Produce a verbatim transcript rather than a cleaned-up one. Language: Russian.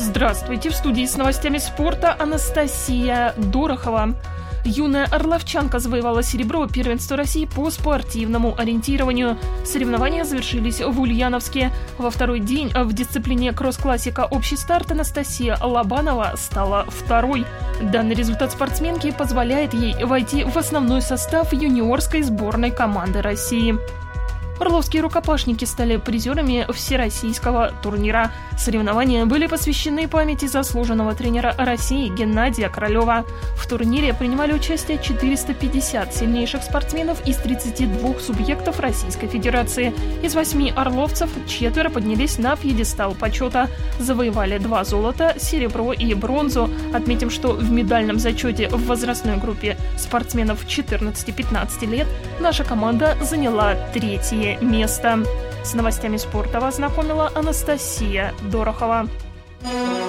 Здравствуйте, в студии с новостями спорта Анастасия Дорохова. Юная орловчанка завоевала серебро первенства России по спортивному ориентированию. Соревнования завершились в Ульяновске. Во второй день в дисциплине кросс-классика общий старт Анастасия Лобанова стала второй. Данный результат спортсменки позволяет ей войти в основной состав юниорской сборной команды России. Орловские рукопашники стали призерами всероссийского турнира. Соревнования были посвящены памяти заслуженного тренера России Геннадия Королева. В турнире принимали участие четыреста пятьдесят сильнейших спортсменов из тридцати двух субъектов Российской Федерации. Из восьми орловцев четверо поднялись на пьедестал почета. Завоевали два золота, серебро и бронзу. Отметим, что в медальном зачете в возрастной группе спортсменов четырнадцати-пятнадцати лет наша команда заняла третье место. С новостями спорта вас знакомила Анастасия Дорохова.